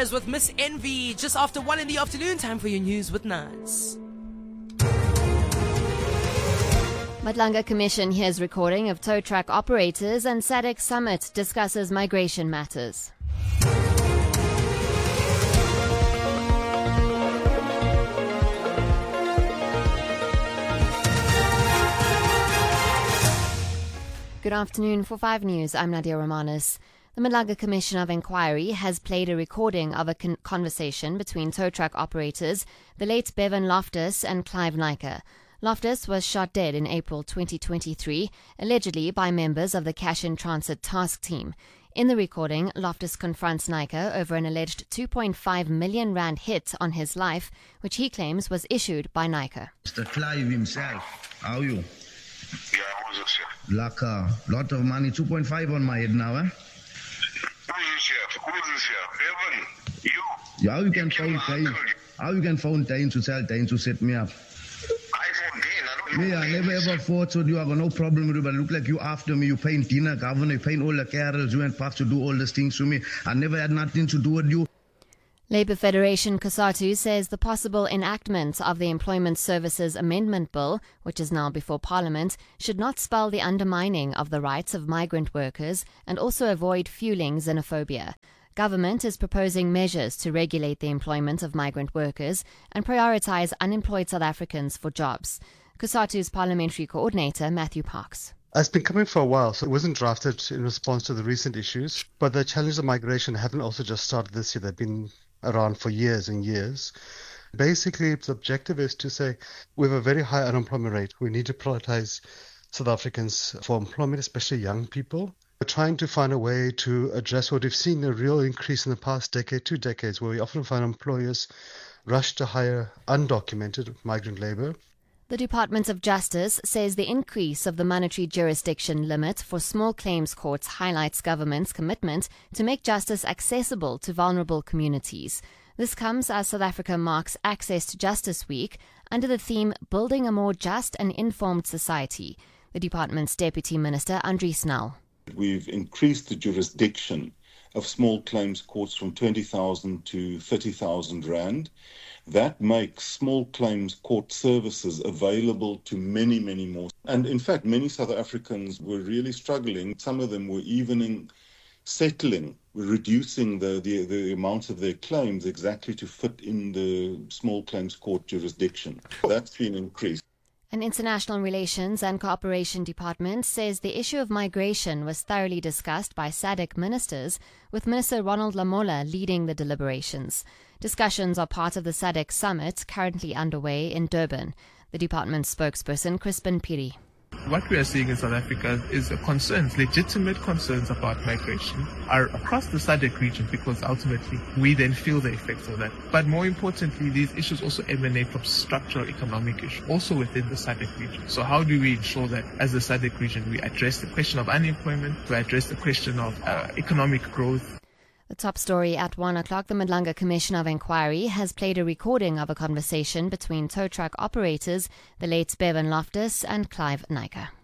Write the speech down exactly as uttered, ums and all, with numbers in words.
Perez with Miss Envy just after one in the afternoon. Time for your news with Naz. Madlanga Commission hears recording of tow truck operators and SADC summit discusses migration matters. Good afternoon. For five News, I'm Nadia Romanis. The Madlanga Commission of Inquiry has played a recording of a con- conversation between tow truck operators, the late Bevan Loftus and Clive Nyker. Loftus was shot dead in April twenty twenty-three, allegedly by members of the Cash in Transit task team. In the recording, Loftus confronts Nyker over an alleged two point five million rand hit on his life, which he claims was issued by Nyker. Mister Clive himself, how are you? Yeah, what is it, sir? Like a lot of money, two point five on my head now, eh? Who is this here? Who is this here? Evan, you? Yeah, how you can You phone came Dane, uncle. how you can phone Dane to tell Dane to set me up? I phoned Dean. I don't know. Me, I who never Dean is. ever fought with you. I got no problem with you, but look like you after me. You paying dinner, governor, you paying all the carols. You went back to do all these things to me. I never had nothing to do with you. Labour Federation COSATU says the possible enactment of the Employment Services Amendment Bill, which is now before Parliament, should not spell the undermining of the rights of migrant workers and also avoid fueling xenophobia. Government is proposing measures to regulate the employment of migrant workers and prioritise unemployed South Africans for jobs. COSATU's parliamentary coordinator, Matthew Parks. It's been coming for a while, so it wasn't drafted in response to the recent issues. But the challenges of migration haven't also just started this year. They've been around for years and years. Basically, the objective is to say we have a very high unemployment rate. We need to prioritize South Africans for employment, especially young people. We're trying to find a way to address what we've seen a real increase in the past decade, two decades, where we often find employers rush to hire undocumented migrant labor. The Department of Justice says the increase of the monetary jurisdiction limit for small claims courts highlights government's commitment to make justice accessible to vulnerable communities. This comes as South Africa marks Access to Justice Week under the theme Building a More Just and Informed Society. The department's Deputy Minister, Andries Snell. We've increased the jurisdiction of small claims courts from twenty thousand to thirty thousand rand. That makes small claims court services available to many, many more. And in fact, many South Africans were really struggling. Some of them were even in settling, reducing the, the, the amount of their claims exactly to fit in the small claims court jurisdiction. That's been increased. An International Relations and Cooperation Department says the issue of migration was thoroughly discussed by SADC ministers, with Minister Ronald Lamola leading the deliberations. Discussions are part of the SADC summit currently underway in Durban. The department's spokesperson, Crispin Piri. What we are seeing in South Africa is a concerns, legitimate concerns about migration are across the SADC region, because ultimately we then feel the effects of that. But more importantly, these issues also emanate from structural economic issues, also within the SADC region. So how do we ensure that as the SADC region we address the question of unemployment, we address the question of uh, economic growth? The top story at one o'clock, the Madlanga Commission of Inquiry has played a recording of a conversation between tow truck operators, the late Bevan Loftus and Clive Nyker.